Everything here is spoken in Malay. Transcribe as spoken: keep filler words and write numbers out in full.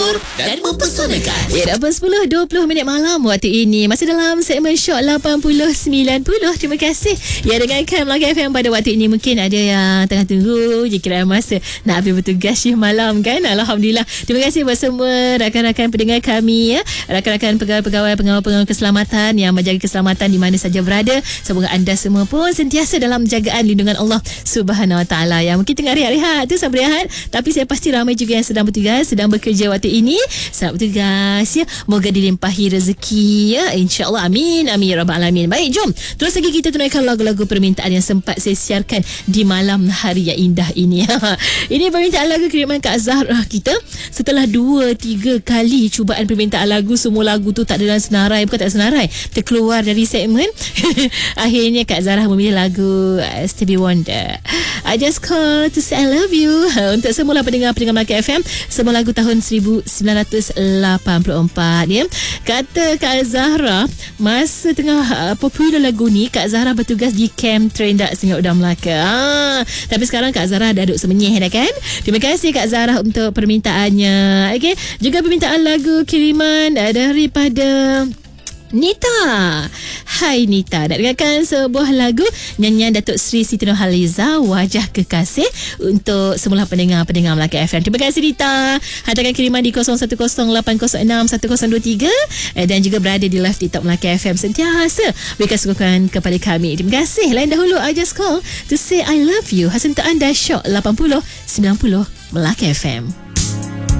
menghibur dan mempesonakan. Ya, dah sepuluh dua puluh minit malam waktu ini. Masih dalam segmen Shock lapan puluh sembilan puluh. Terima kasih yang dengarkan Melaka F M pada waktu ini. Mungkin ada yang tengah tunggu je kira masa nak habis bertugas shift malam kan. Alhamdulillah. Terima kasih buat semua rakan-rakan pendengar kami ya. Rakan-rakan pegawai-pegawai pengawal-pengawal keselamatan yang menjaga keselamatan di mana saja berada. Semoga anda semua pun sentiasa dalam jagaan lindungan Allah Subhanahu Wa Taala. Yang mungkin tengah rehat-rehat tu sambil rehat, tapi saya pasti ramai juga yang sedang bertugas, sedang bekerja waktu ini. Selamat bertugas ya. Moga dilimpahi rezeki ya. InsyaAllah. Amin. Amin ya Rabbal Alamin. Baik, jom terus lagi kita tunaikan lagu-lagu permintaan yang sempat saya siarkan di malam hari yang indah ini. Ini permintaan lagu kiriman Kak Zahra kita. Setelah dua tiga kali cubaan permintaan lagu, semua lagu tu tak ada dalam senarai. Bukan tak senarai, terkeluar dari segmen. Akhirnya Kak Zahra memilih lagu uh, Stevie Wonder, I Just Call to Say I Love You. Untuk semua pendengar-pendengar Melaka F M, semua lagu tahun seribu sembilan ratus lapan puluh empat ya. Kata Kak Zahra, masa tengah uh, popular lagu ni, Kak Zahra bertugas di Camp Terendak Sungai Udang Melaka. Ah, tapi sekarang Kak Zahra dah duduk semenyih dah kan. Terima kasih Kak Zahra untuk permintaannya. Okey, juga permintaan lagu kiriman uh, daripada Nita. Hai Nita, nak dengarkan sebuah lagu nyanyian Datuk Seri Siti Nurhaliza, Wajah Kekasih, untuk semula pendengar-pendengar Melaka F M. Terima kasih Nita. Hantarkan kiriman di kosong satu kosong lapan kosong enam satu kosong dua tiga dan juga berada di live TikTok Melaka F M. Sentiasa berikan sokongan kepada kami. Terima kasih. Lain dahulu, I Just Call to Say I Love You. Hasil untuk anda, Shock lapan puluh sembilan puluh Melaka F M.